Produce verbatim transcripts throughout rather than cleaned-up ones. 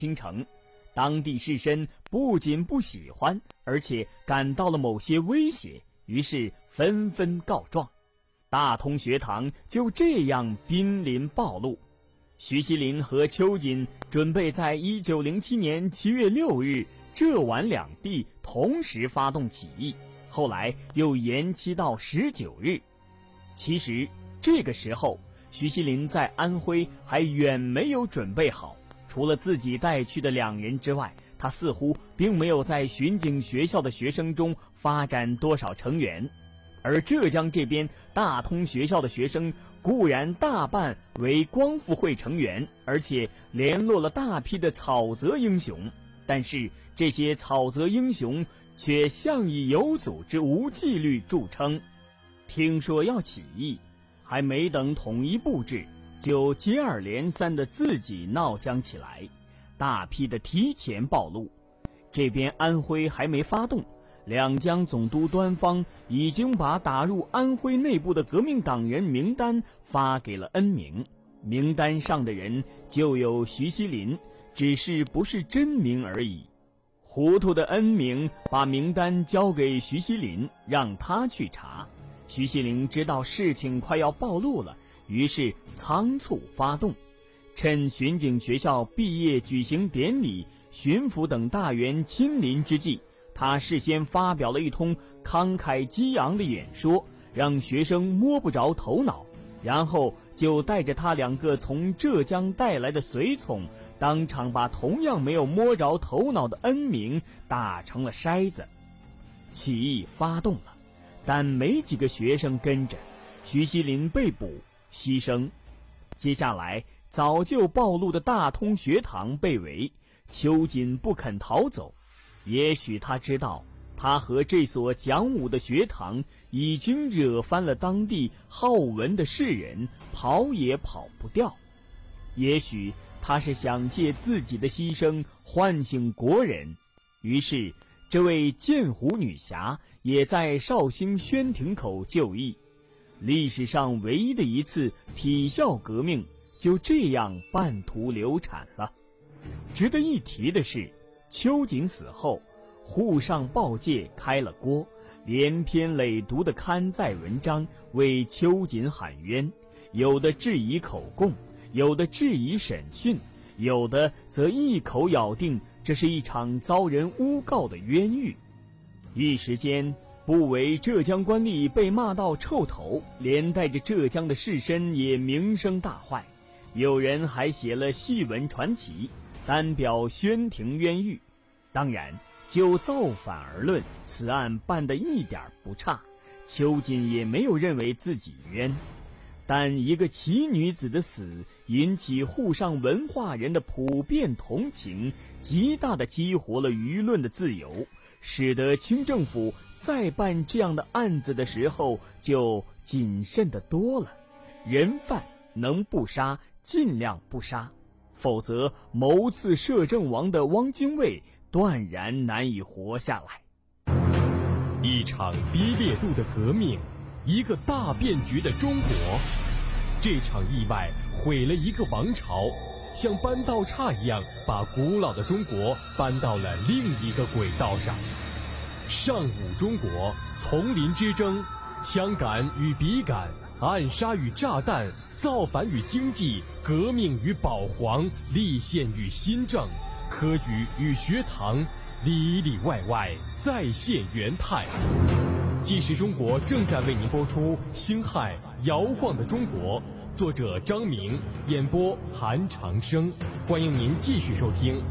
京城，当地士绅不仅不喜欢，而且感到了某些威胁，于是纷纷告状。大通学堂就这样濒临暴露。徐锡麟和秋瑾准备在一九零七年七月六日浙皖两地同时发动起义，后来又延期到十九日。其实这个时候徐锡麟在安徽还远没有准备好，除了自己带去的两人之外，他似乎并没有在巡警学校的学生中发展多少成员。而浙江这边大通学校的学生固然大半为光复会成员，而且联络了大批的草泽英雄，但是这些草泽英雄却向以有组织无纪律著称。听说要起义，还没等统一布置，就接二连三的自己闹僵起来，大批的提前暴露。这边安徽还没发动，两江总督端方已经把打入安徽内部的革命党人名单发给了恩铭，名单上的人就有徐锡麟，只是不是真名而已。糊涂的恩铭把名单交给徐锡麟，让他去查。徐锡麟知道事情快要暴露了，于是仓促发动，趁巡警学校毕业举行典礼、巡抚等大员亲临之际，他事先发表了一通慷慨激昂的演说，让学生摸不着头脑，然后就带着他两个从浙江带来的随从，当场把同样没有摸着头脑的恩铭打成了筛子。起义发动了，但没几个学生跟着，徐锡麟被捕牺牲。接下来早就暴露的大通学堂被围，秋瑾不肯逃走。也许他知道他和这所讲武的学堂已经惹翻了当地好文的士人，跑也跑不掉。也许他是想借自己的牺牲唤醒国人，于是这位剑湖女侠也在绍兴宣亭口就义。历史上唯一的一次体校革命就这样半途流产了。值得一提的是，秋瑾死后，沪上报界开了锅，连篇累牍的刊载文章为秋瑾喊冤，有的质疑口供，有的质疑审讯，有的则一口咬定这是一场遭人诬告的冤狱。一时间，不为浙江官吏被骂到臭头，连带着浙江的士绅也名声大坏。有人还写了戏文传奇，单表宣亭冤狱。当然，就造反而论，此案办得一点不差，秋瑾也没有认为自己冤。但一个奇女子的死引起沪上文化人的普遍同情，极大地激活了舆论的自由，使得清政府在办这样的案子的时候就谨慎得多了。人犯能不杀尽量不杀，否则谋刺摄政王的汪精卫断然难以活下来。 一场低烈度的革命，一个大变局的中国。这场意外毁了一个王朝，像搬道岔一样把古老的中国搬到了另一个轨道上。上古中国，丛林之争，枪杆与笔杆，暗杀与炸弹，造反与经济，革命与保皇，立宪与新政，科举与学堂，里里外外再现元泰。纪实中国正在为您播出《辛亥摇晃的中国》，作者张明，演播韩长生。欢迎您继续收听。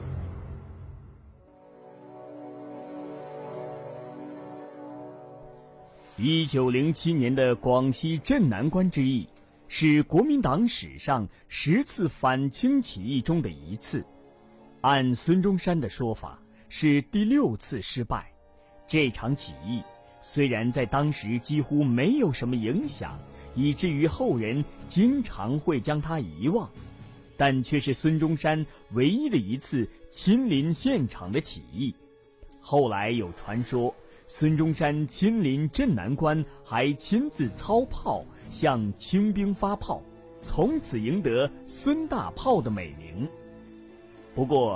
一九零七年的广西镇南关之役，是国民党史上十次反清起义中的一次，按孙中山的说法，是第六次失败。这场起义虽然在当时几乎没有什么影响，以至于后人经常会将它遗忘，但却是孙中山唯一的一次亲临现场的起义。后来有传说，孙中山亲临镇南关，还亲自操炮向清兵发炮，从此赢得孙大炮的美名。 不过